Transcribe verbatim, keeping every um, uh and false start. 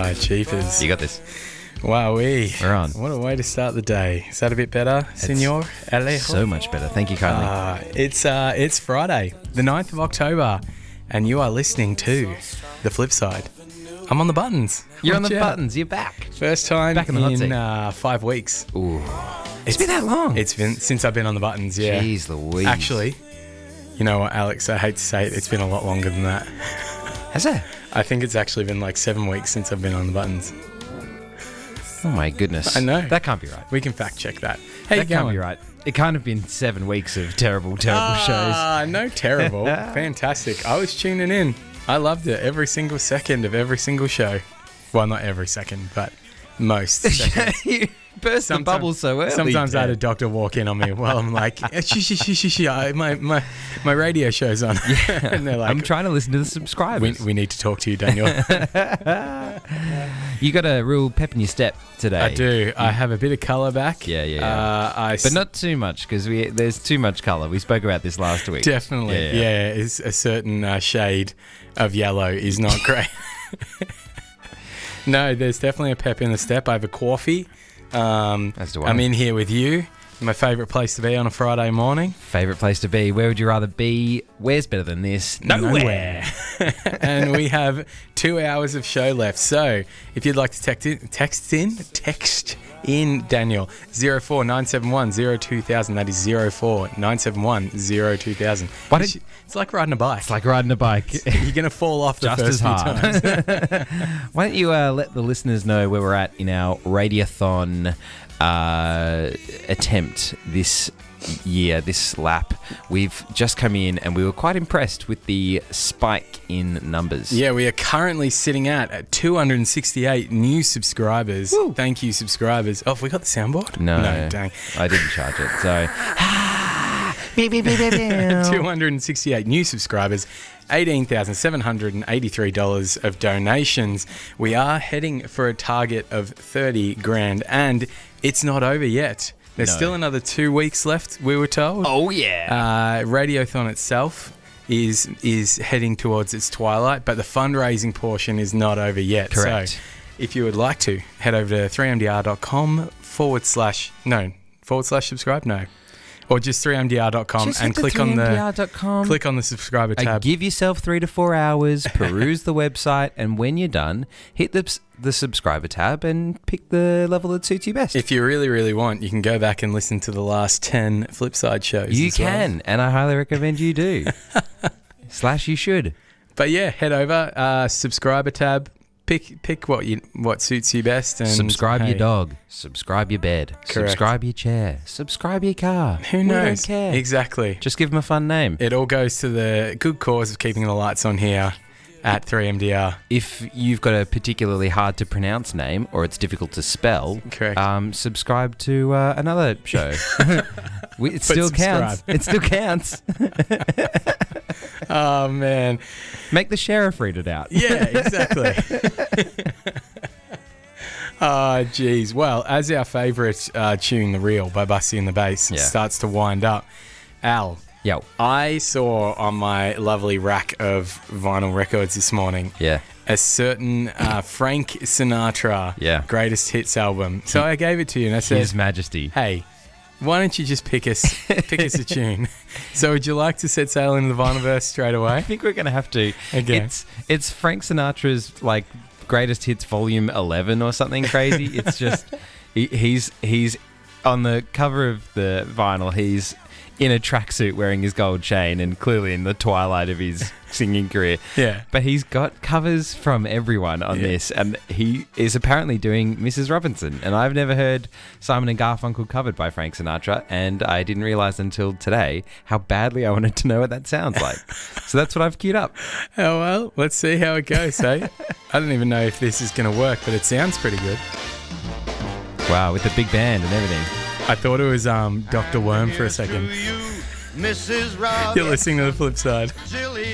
Ah, jeepers. You got this. Wowee. We're on. What a way to start the day. Is that a bit better, Senor Alejo? So much better. Thank you kindly. Uh, it's uh, it's Friday, the ninth of October, and you are listening to The Flip Side. I'm on the buttons. You're on Watch the out. buttons. You're back. First time Back in the hot seat. uh, five weeks. Ooh. It's been that long. It's been since I've been on the buttons, yeah. Jeez Louise. Actually, you know what, Alex, I hate to say it, it's been a lot longer than that. Has it? I think it's actually been like seven weeks since I've been on the buttons. Oh my goodness. I know. That can't be right. We can fact check that. Hey, That can't be right. It can't have been seven weeks of terrible, terrible shows. Ah, no terrible. Fantastic. I was tuning in. I loved it. Every single second of every single show. Well, not every second, but most seconds. You burst the bubble so early. Sometimes I had a Ted. doctor walk in on me while I'm like, shh, shh, shh, shh, shh, I- my, my, my radio show's on. Yeah. And they're like, I'm trying to listen to the we, subscribers. we need to talk to you, Daniel. You got a real pep in your step today. I do. I have a bit of colour back. Yeah, yeah, yeah. Uh, I But not too much, because we there's too much colour. We spoke about this last week. Definitely, Yeah, yeah. yeah. Is a certain uh, shade of yellow is not great. No, there's definitely a pep in the step. I have a coffee. Um, As do I. I'm in here with you. My favourite place to be on a Friday morning. Favourite place to be? Where would you rather be? Where's better than this? Nowhere. And we have two hours of show left. So if you'd like to text in, text in, text in Daniel zero four nine seven one zero two thousand. That is zero four nine seven one zero two thousand. Why did- It's like riding a bike. It's like riding a bike. You're gonna fall off the Just first as few hard. times. Why don't you uh, let the listeners know where we're at in our Radiothon uh, attempt this year, this lap? We've just come in and we were quite impressed with the spike in numbers. Yeah, we are currently sitting at, at two hundred sixty-eight new subscribers. Woo. Thank you, subscribers. Oh, have we got the soundboard? No, No, dang. I didn't charge it. So two hundred sixty-eight new subscribers, eighteen thousand seven hundred eighty-three dollars of donations. We are heading for a target of thirty grand, and it's not over yet. There's No. still another two weeks left, we were told. Oh yeah. Uh, Radiothon itself is is heading towards its twilight, but the fundraising portion is not over yet. Correct. So if you would like to, head over to three m d r dot com forward slash, no, forward slash subscribe, no. Or just three m d r dot com Just and hit click the on three M D the R dot com. click on the subscriber Uh, tab. give yourself three to four hours, peruse the website, and when you're done, hit the, the subscriber tab and pick the level that suits you best. If you really, really want, you can go back and listen to the last ten Flipside shows. you as well. can, and I highly recommend you do. Slash you should. But yeah, head over, uh, subscriber tab, pick pick what you what suits you best, and Subscribe hey, your dog. Subscribe your bed. Correct. Subscribe your chair. Subscribe your car. Who knows? We don't care. Exactly. Just give them a fun name. It all goes to the good cause of keeping the lights on here at three M D R. If you've got a particularly hard to pronounce name or it's difficult to spell, Correct. um, subscribe to uh, another show. we, it still counts. subscribe. It still counts. Oh man, Make the sheriff read it out. yeah, exactly. Oh, geez. Well, as our favourite uh, tune, The Real by Busty and the Bass, Yeah. starts to wind up, Al, Yo. I saw on my lovely rack of vinyl records this morning Yeah. a certain uh, Frank Sinatra Yeah. greatest hits album. So I gave it to you and I said, His Majesty. hey, why don't you just pick us pick us a tune? So would you like to set sail into the Vinylverse straight I away? think we're gonna have to. Okay. It's it's Frank Sinatra's like greatest hits volume eleven or something crazy. It's just he, he's he's on the cover of the vinyl. He's in a tracksuit wearing his gold chain and clearly in the twilight of his singing career. Yeah. But he's got covers from everyone on Yeah. this, and he is apparently doing Missus Robinson. And I've never heard Simon and Garfunkel covered by Frank Sinatra, and I didn't realise until today how badly I wanted to know what that sounds like. So that's what I've queued up. Oh, well, let's see how it goes, eh? I don't even know if this is going to work, but it sounds pretty good. Wow, with the big band and everything. I thought it was um, Doctor Worm for a second. Missus Robinson. You're listening to The Flip Side. Jilly